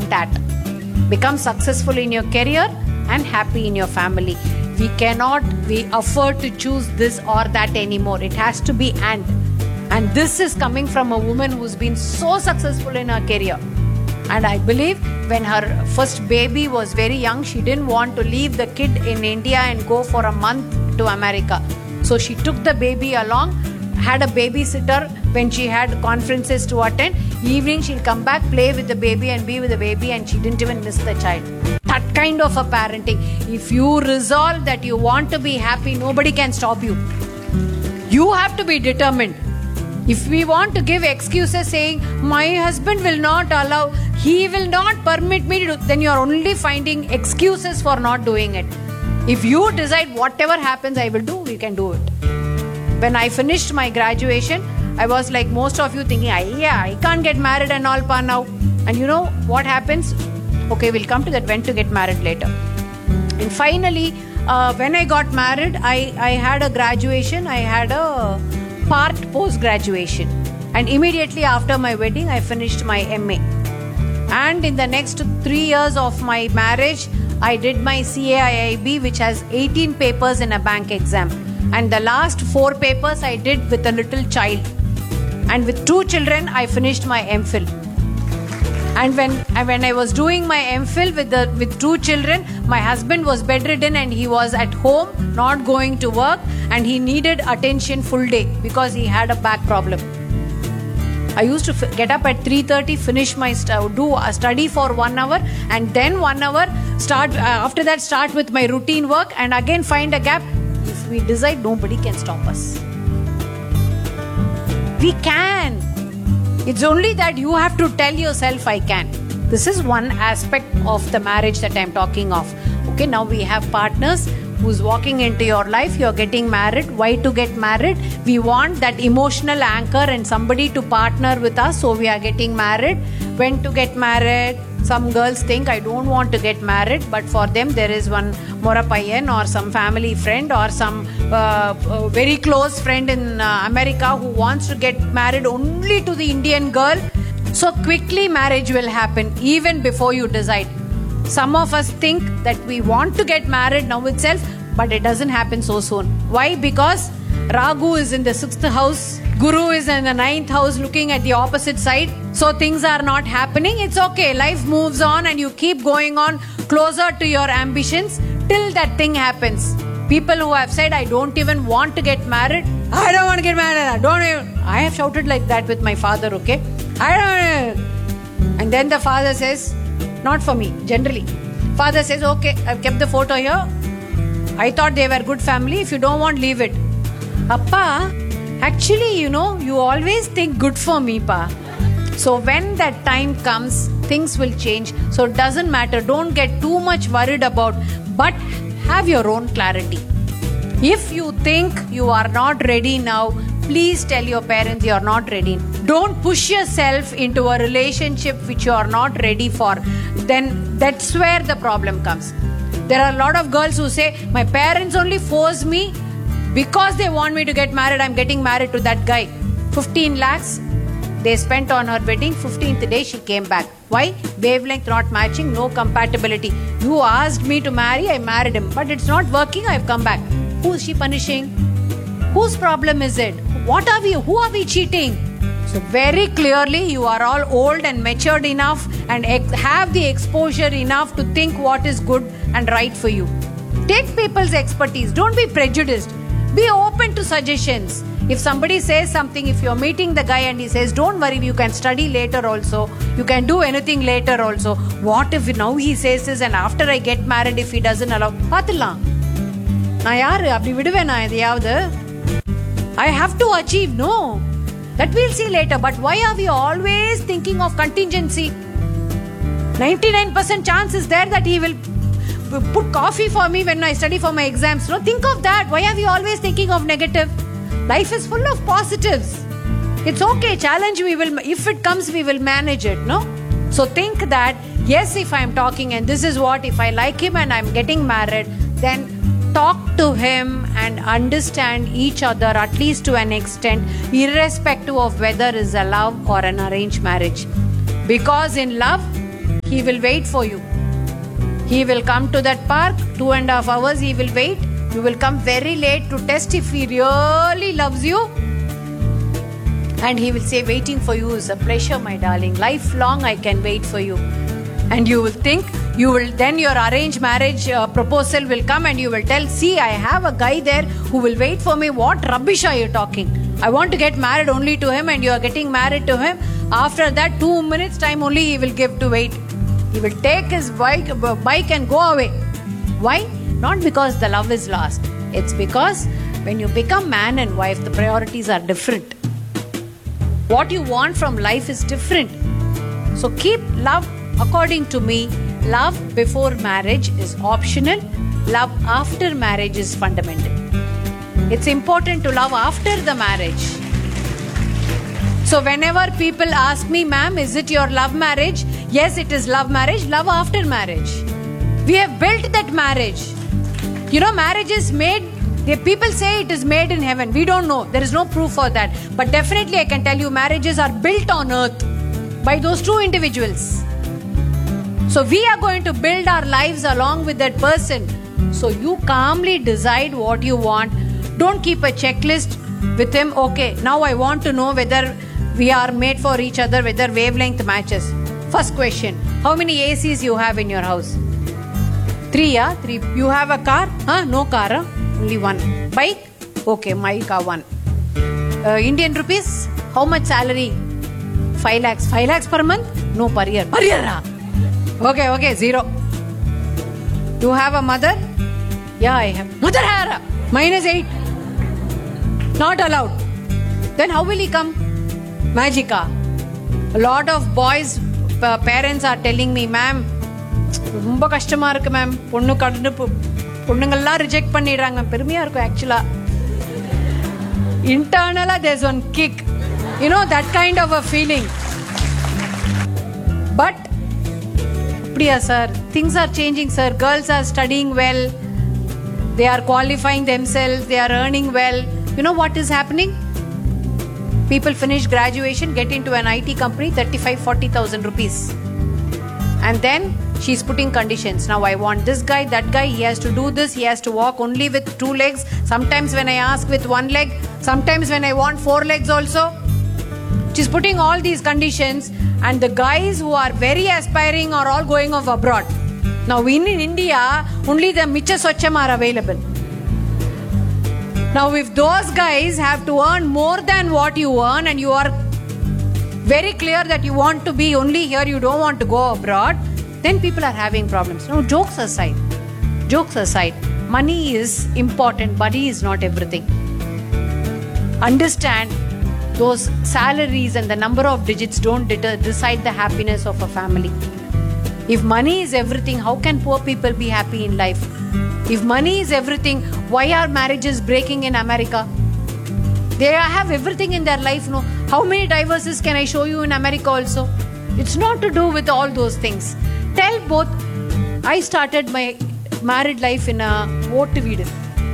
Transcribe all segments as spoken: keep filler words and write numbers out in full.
done that. Become successful in your career and happy in your family. We cannot we afford to choose this or that anymore. It has to be and. And this is coming from a woman who's been so successful in her career. And I believe when her first baby was very young, she didn't want to leave the kid in India and go for a month to America. So she took the baby along, had a babysitter when she had conferences to attend. Evening she'll come back, play with the baby and be with the baby, and she didn't even miss the child. That kind of a parenting. If you resolve that you want to be happy, nobody can stop you. You have to be determined. If we want to give excuses saying, my husband will not allow, he will not permit me to do, then you are only finding excuses for not doing it. If you decide whatever happens, I will do, we can do it. When I finished my graduation, I was like most of you thinking, I, yeah, I can't get married and all pa now. And you know what happens? Okay, we'll come to that when to get married later. And finally, uh, when I got married, I, I had a graduation, I had a part post-graduation, and immediately after my wedding I finished my M A, and in the next three years of my marriage I did my C A I I B, which has eighteen papers in a bank exam, and the last four papers I did with a little child, and with two children I finished my M Phil. And when when I was doing my M Phil with the with two children, my husband was bedridden and he was at home, not going to work, and he needed attention full day because he had a back problem. I used to f- get up at three thirty, finish my st- do a study for one hour, and then one hour start. Uh, after that, start with my routine work, and again find a gap. If we decide, nobody can stop us. We can. It's only that you have to tell yourself, I can. This is one aspect of the marriage that I'm talking of. Okay, now we have partners who's walking into your life. You're getting married. Why to get married? We want that emotional anchor and somebody to partner with us. So we are getting married. When to get married? Some girls think, I don't want to get married, but for them there is one Morapayan or some family friend or some uh, uh, very close friend in uh, America who wants to get married only to the Indian girl. So quickly marriage will happen even before you decide. Some of us think that we want to get married now itself, but it doesn't happen so soon. Why? Because Ragu is in the sixth house, Guru is in the ninth house looking at the opposite side. So things are not happening. It's okay. Life moves on and you keep going on closer to your ambitions till that thing happens. People who have said, I don't even want to get married. I don't want to get married. I don't even. I have shouted like that with my father, okay? I don't. And then the father says, not for me, generally. Father says, okay, I've kept the photo here. I thought they were good family. If you don't want, leave it. Appa, actually, you know, you always think good for me, pa. So when that time comes, things will change. So it doesn't matter. Don't get too much worried about, but have your own clarity. If you think you are not ready now, please tell your parents you are not ready. Don't push yourself into a relationship which you are not ready for. Then that's where the problem comes. There are a lot of girls who say, my parents only force me because they want me to get married. I'm getting married to that guy. fifteen lakhs they spent on her wedding. fifteenth day she came back. Why? Wavelength not matching, no compatibility. You asked me to marry, I married him. But it's not working, I've come back. Who is she punishing? Whose problem is it? What are we? Who are we cheating? So very clearly you are all old and matured enough and ex- have the exposure enough to think what is good and right for you. Take people's expertise. Don't be prejudiced. Be open to suggestions. If somebody says something, if you're meeting the guy and he says, don't worry, you can study later also. You can do anything later also. What if now he says this and after I get married, if he doesn't allow? I have to achieve. No. That we'll see later. But why are we always thinking of contingency? ninety-nine percent chance is there that he will put coffee for me when I study for my exams. No, think of that. Why are we always thinking of negative? Life is full of positives. It's okay. Challenge we will. If it comes, we will manage it. No. So think that yes, if I am talking and this is what, if I like him and I'm getting married, then talk to him and understand each other at least to an extent, irrespective of whether it's a love or an arranged marriage. Because in love, he will wait for you. He will come to that park, two and a half hours he will wait. You will come very late to test if he really loves you. And he will say, waiting for you is a pleasure, my darling. Lifelong I can wait for you. And you will think, you will then your arranged marriage uh, proposal will come and you will tell, see, I have a guy there who will wait for me. What rubbish are you talking? I want to get married only to him and you are getting married to him. After that, two minutes time only he will give to wait. He will take his bike, bike and go away. Why? Not because the love is lost. It's because when you become man and wife, the priorities are different. What you want from life is different. So keep love, according to me, love before marriage is optional. Love after marriage is fundamental. It's important to love after the marriage. So whenever people ask me, ma'am, is it your love marriage? Yes, it is love marriage, love after marriage. We have built that marriage. You know, marriage is made, the people say it is made in heaven. We don't know. There is no proof for that. But definitely I can tell you, marriages are built on earth by those two individuals. So we are going to build our lives along with that person. So you calmly decide what you want. Don't keep a checklist with him. Okay, now I want to know whether we are made for each other, whether wavelength matches. First question, how many A Cs you have in your house? Three, yeah? Three. You have a car? Huh? No car, huh? Only one. Bike? Okay, my car one. Uh, Indian rupees? How much salary? Five lakhs. Five lakhs per month? No, per year. Per year, huh? Okay, okay, zero. You have a mother? Yeah, I have. Mother hara. Minus eight. Not allowed. Then how will he come? Magica. A lot of boys, uh, parents are telling me, ma'am, ரொம்ப கஷ்டமா இருக்கு ma'am, பொண்ணு கடந்து பொண்ணுங்கள்லாம் reject பண்ணிடுறாங்க. பெருமையா இருக்கும் ஆக்சுவலா. Internally there's one kick. You know, that kind of a feeling. But அப்படியா sir, things are changing sir. Girls are studying well. They are qualifying themselves. They are earning well. You know what is happening? People finish graduation, get into an I T company, thirty-five, forty thousand rupees. And then she's putting conditions. Now I want this guy, that guy, he has to do this, he has to walk only with two legs. Sometimes when I ask with one leg, sometimes when I want four legs also. She's putting all these conditions and the guys who are very aspiring are all going off abroad. Now in India, only the Micha Socham are available. Now if those guys have to earn more than what you earn and you are very clear that you want to be only here, you don't want to go abroad, then people are having problems. No, jokes aside, jokes aside, money is important, money is not everything. Understand, those salaries and the number of digits don't deter, decide the happiness of a family. If money is everything, how can poor people be happy in life? If money is everything, why are marriages breaking in America? They have everything in their life. No, how many divorces can I show you in America also? It's not to do with all those things. Tell both. I started my married life in a Votu Veedu.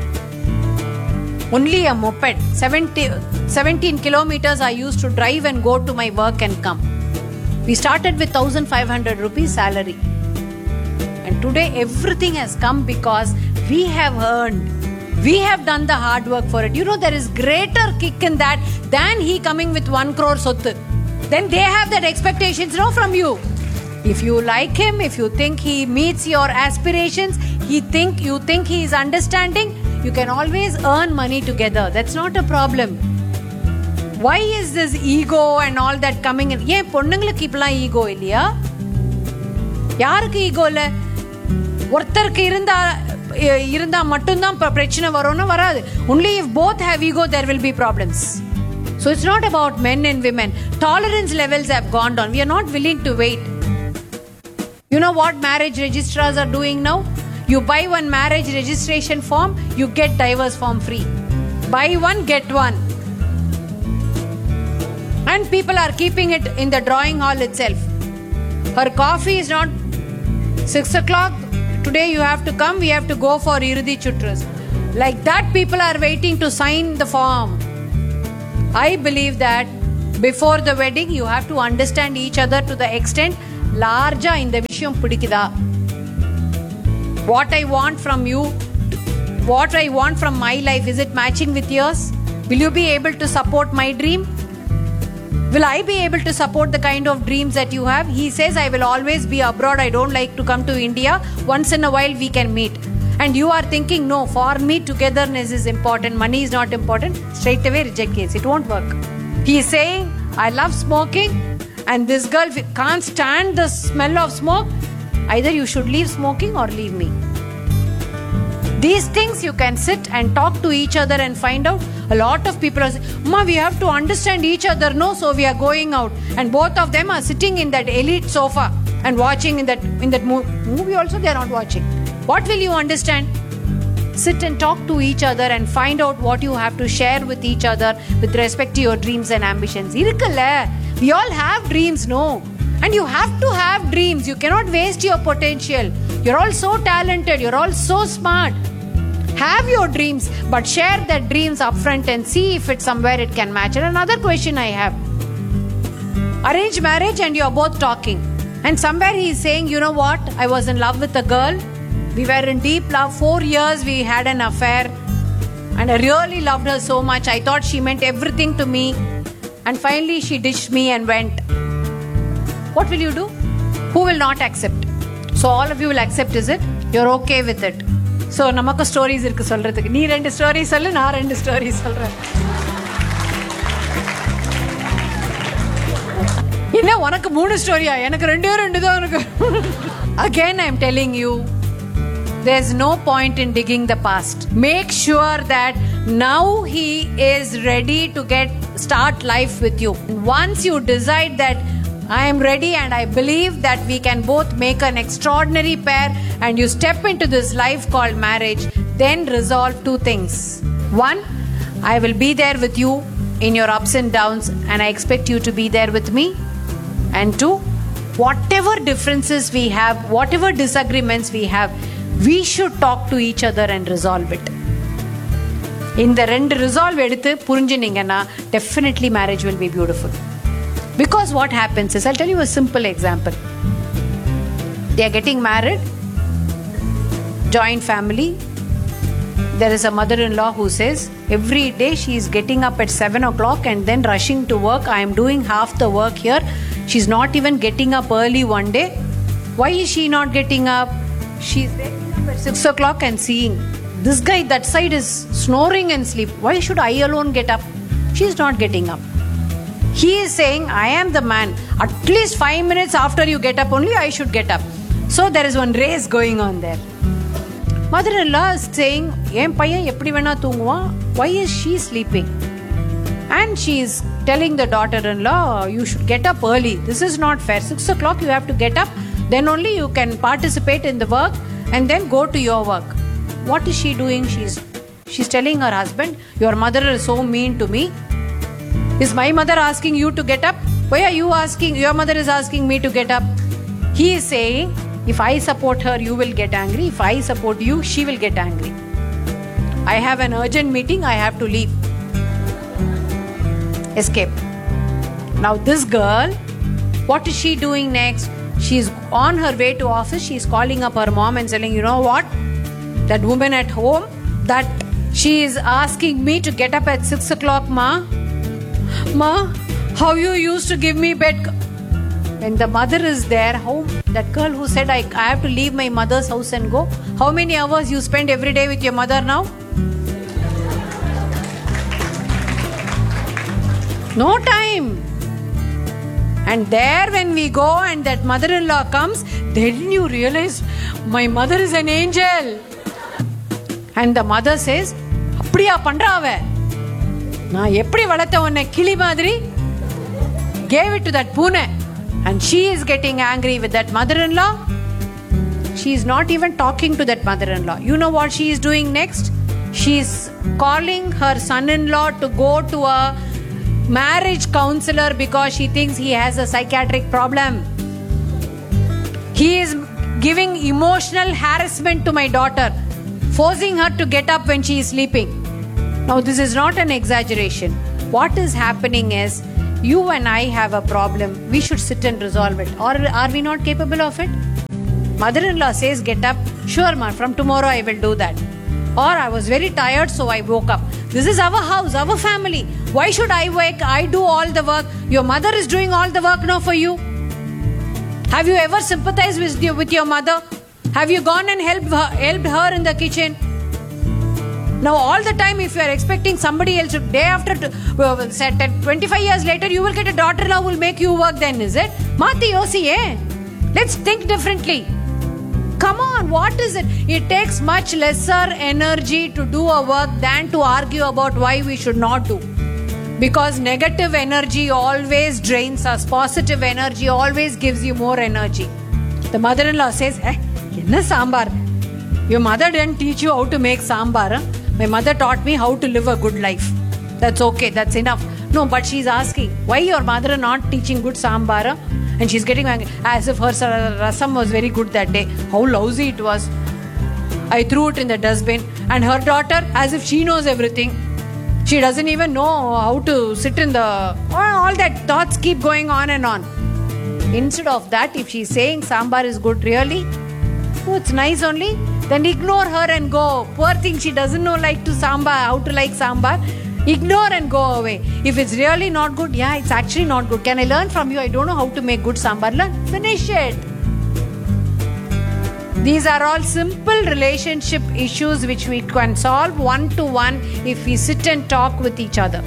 Only a moped. seventy, seventeen kilometers I used to drive and go to my work and come. We started with one thousand five hundred rupees salary. And today everything has come because we have earned. We have done the hard work for it. You know, there is greater kick in that than he coming with one crore sottu. Then they have that expectations, no, from you. If you like him, if you think he meets your aspirations, he think you think he is understanding, you can always earn money together. That's not a problem. Why is this ego and all that coming in? Yeah, பொண்ணுங்களுக்கு இப்பலாம் ego இல்லையா? யாருக்கு ego இல்ல? ஒருத்தருக்கு இருந்தா இருந்தா மட்டும் தான் பிரச்சனை வரும்னா வராது. Only if both have ego there will be problems. So it's not about men and women. Tolerance levels have gone down. We are not willing to wait. You know what marriage registrars are doing now? You buy one marriage registration form, you get divorce form free. Buy one, get one. And people are keeping it in the drawing hall itself. Her coffee is not six o'clock. Today you have to come, we have to go for Irudi Chutras. Like that, people are waiting to sign the form. I believe that before the wedding, you have to understand each other to the extent larger in the vishayam pidikida. What I want from you, what I want from my life, is it matching with yours? Will you be able to support my dream? Will I be able to support the kind of dreams that you have? He says, I will always be abroad. I don't like to come to India. Once in a while we can meet. And you are thinking, no, for me togetherness is important. Money is not important. Straight away reject case. It won't work. He is saying, I love smoking and this girl can't stand the smell of smoke. Either you should leave smoking or leave me. These things you can sit and talk to each other and find out. A lot of people are saying, Ma, we have to understand each other. No, so we are going out. And both of them are sitting in that elite sofa and watching in that, in that movie. movie also they are not watching. What will you understand? Sit and talk to each other and find out what you have to share with each other with respect to your dreams and ambitions. We all have dreams, no? And you have to have dreams. You cannot waste your potential. You're all so talented. You're all so smart. Have your dreams, but share that dreams upfront and see if it's somewhere it can match. And another question I have. Arranged marriage and you're both talking. And somewhere he's saying, you know what? I was in love with a girl. We were in deep love. Four years we had an affair. And I really loved her so much. I thought she meant everything to me. And finally she ditched me and went. What will you do? Who will not accept? So all of you will accept, is it? You're okay with it. So namakku stories irukku solradhukku. Nee rendu stories sollu, na rendu stories solren. Enna unakku moonu story ah? Enakku rendu rendu dhaan irukku. Again I am telling you, there's no point in digging the past. Make sure that now he is ready to get start life with you. Once you decide that I am ready and I believe that we can both make an extraordinary pair and you step into this life called marriage, then resolve two things. One, I will be there with you in your ups and downs and I expect you to be there with me. And two, whatever differences we have, whatever disagreements we have, we should talk to each other and resolve it. In the rendu resolve eduthu purinjiningana, definitely marriage will be beautiful. Because what happens is, I'll tell you a simple example. They are getting married, joint family. There is a mother-in-law who says, every day she is getting up at seven o'clock and then rushing to work. I am doing half the work here. She's not even getting up early one day. Why is she not getting up? She's waking up at six o'clock and seeing, this guy that side is snoring and sleep. Why should I alone get up? She's not getting up. He is saying, I am the man. At least five minutes after you get up only, I should get up. So there is one race going on there. Mother-in-law is saying, why is she sleeping? And she is telling the daughter-in-law, you should get up early. This is not fair. Six o'clock you have to get up. Then only you can participate in the work and then go to your work. What is she doing? She's, she's telling her husband, your mother is so mean to me. Is my mother asking you to get up? Why are you asking? Your mother is asking me to get up. He is saying, if I support her, you will get angry. If I support you, she will get angry. I have an urgent meeting. I have to leave. Escape. Now this girl, what is she doing next? She is on her way to office. She is calling up her mom and telling, you know what? That woman at home, that she is asking me to get up at six o'clock, ma. Ma, how you used to give me bed. When the mother is there, how that girl who said I, I have to leave my mother's house and go, how many hours you spend every day with your mother now? No time. And there when we go and that mother-in-law comes, then you realize my mother is an angel. And the mother says, அப்படியா பண்றாவ நான் எப்படி வளர்த்த உன்னை கிளி மாதிரி, gave it to that பூனை. And she is getting angry with that mother-in-law. She is not even talking to that mother-in-law. You know what she is doing next? She is calling her son-in-law to go to a marriage counselor because she thinks he has a psychiatric problem. He is giving emotional harassment to my daughter, forcing her to get up when she is sleeping. Now this is not an exaggeration. What is happening is, you and I have a problem, we should sit and resolve it. Or are we not capable of it? Mother-in-law says, get up. Sure, ma, from tomorrow I will do that. Or I was very tired, so I woke up. This is our house, our family. Why should I wake? I do all the work. Your mother is doing all the work now for you. Have you ever sympathized with your, with your mother? Have you gone and helped her, helped her in the kitchen? Now all the time, if you are expecting somebody else, day after, uh, set at twenty-five years later, you will get a daughter-in-law who will make you work then, is it? Mati yosi, eh? Let's think differently. Come on, what is it? It takes much lesser energy to do a work than to argue about why we should not do. Because negative energy always drains us. Positive energy always gives you more energy. The mother-in-law says, eh, enna sambar? Your mother didn't teach you how to make sambar. Huh? My mother taught me how to live a good life. That's okay, that's enough. No, but she's asking, why your mother not teaching good sambar? Huh? And she's getting angry, as if her rasam was very good that day. How lousy it was. I threw it in the dustbin. And her daughter, as if she knows everything. She doesn't even know how to sit in the... All that thoughts keep going on and on. Instead of that, if she's saying sambar is good, really? Oh, it's nice only. Then ignore her and go. Poor thing, she doesn't know like to sambar, how to like sambar. Ignore and go away. If it's really not good, yeah, it's actually not good. Can I learn from you? I don't know how to make good sambar. Learn. Finish it. These are all simple relationship issues which we can solve one to one if we sit and talk with each other.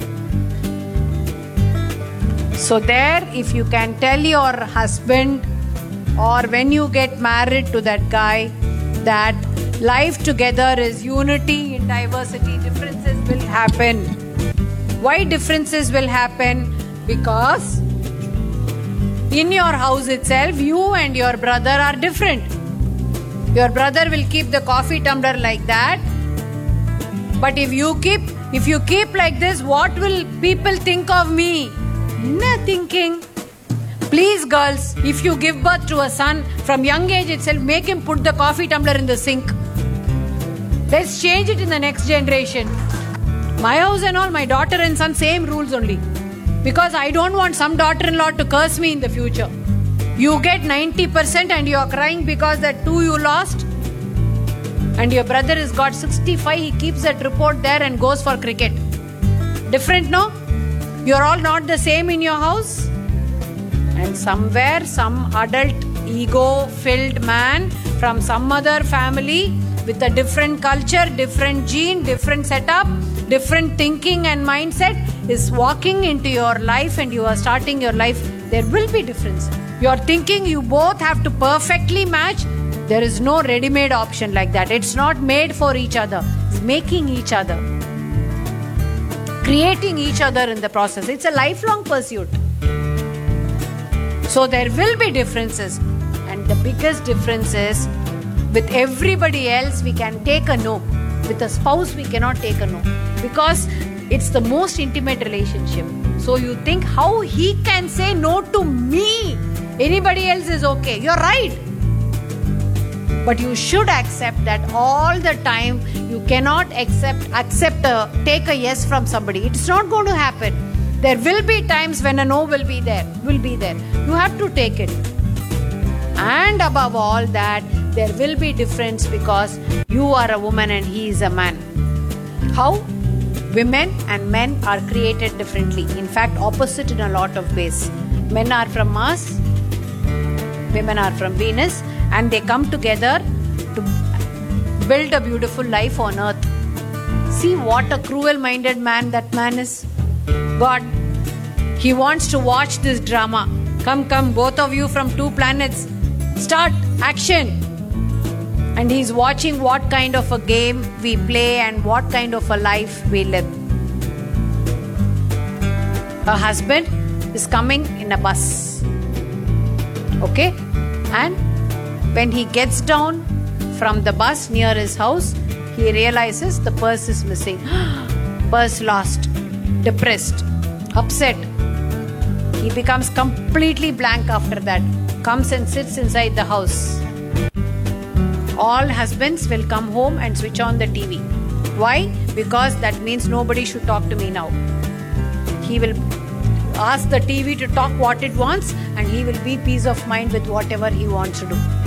So there, if you can tell your husband or when you get married to that guy that life together is unity in diversity, differences will happen. Why differences will happen? Because in your house itself, you and your brother are different. Your brother will keep the coffee tumbler like that. But if you keep, if you keep like this, what will people think of me? No thinking. Please girls, if you give birth to a son, from young age itself, make him put the coffee tumbler in the sink. Let's change it in the next generation. My house and all, my daughter and son, same rules only. Because I don't want some daughter-in-law to curse me in the future. You get ninety percent and you are crying because that two you lost. And your brother has got sixty-five, he keeps that report there and goes for cricket. Different, no? You're all not the same in your house. And somewhere, some adult, ego-filled man from some other family with a different culture, different gene, different setup, different thinking and mindset is walking into your life and you are starting your life. There will be difference. You're thinking you both have to perfectly match. There is no ready-made option like that. It's not made for each other. It's making each other. Creating each other in the process. It's a lifelong pursuit. So there will be differences. And the biggest difference is with everybody else we can take a no. With a spouse we cannot take a no. Because it's the most intimate relationship. So you think how he can say no to me? Anybody else is okay. You're right. But you should accept that all the time you cannot accept, accept a, take a yes from somebody. It's not going to happen. There will be times when a no will be there, will be there. You have to take it. And above all that, there will be difference because you are a woman and he is a man. How? Women and men are created differently. In fact, opposite in a lot of ways. Men are from Mars, women are from Venus, and they come together to build a beautiful life on earth. See what a cruel-minded man that man is. God, he wants to watch this drama. Come, come, both of you from two planets. Start, action. And he's watching what kind of a game we play and what kind of a life we live. A husband is coming in a bus. Okay? And when he gets down from the bus near his house, he realizes the purse is missing. Purse lost. Depressed. Upset. He becomes completely blank after that. Comes and sits inside the house. All husbands will come home and switch on the T V. Why? Because that means nobody should talk to me now. He will ask the T V to talk what it wants, and he will be peace of mind with whatever he wants to do.